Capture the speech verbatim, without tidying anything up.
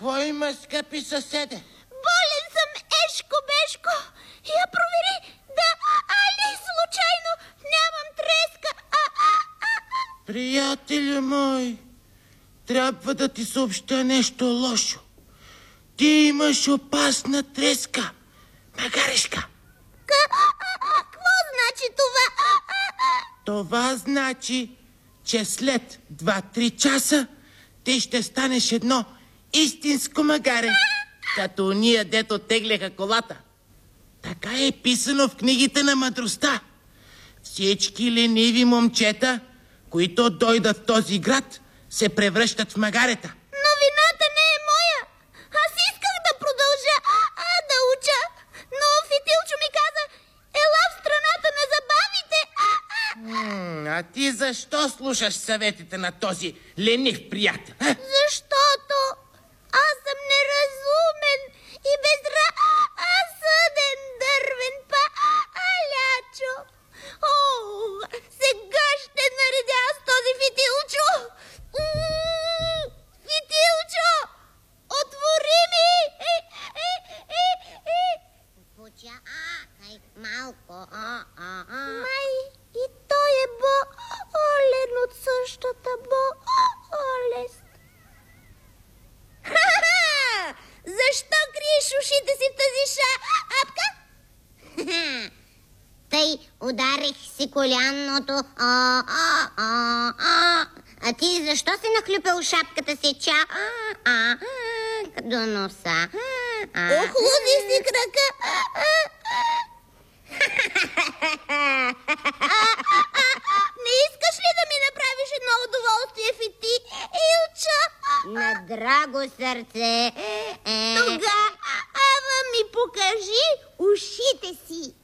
Какво има, скъпи съседе? Болен съм, Ешко Бешко. Я провери, да, али случайно нямам треска. А, а, а, а. Приятелю мой, трябва да ти съобщя нещо лошо. Ти имаш опасна треска, магарешка. Какво значи това? А, а, а. Това значи, че след два-три часа ти ще станеш едно истинско магаре, като уния, дето тегляха колата. Така е писано в книгите на мъдростта. Всички лениви момчета, които дойдат в този град, се превръщат в магарета. Но вината не е моя. Аз исках да продължа а, да уча, но Фитилчо ми каза, ела в страната на забавите. А, а. М, а ти защо слушаш съветите на този ленив приятел? А? Защото аз съм неразумен и безразсъден дървен палячо. О, сега ще наредя с този Фитилчо. М, Фитилчо, отвори ми! Е, е, е, е. Почакай малко. А, а, а. Май и той е болен от същата болест. Ха-ха! Защо криеш ушите си в тази шапка? Тъй ударих си коляното. А, а, а, а. А ти защо си нахлюпил шапката си, ча? А, а, а, до носа. А, а. Охлуди си крака. Не искаш ли да ми направиш едно удоволствие, Фити? Илчо? На драго сърце. Е, Тогава ми покажи ушите си.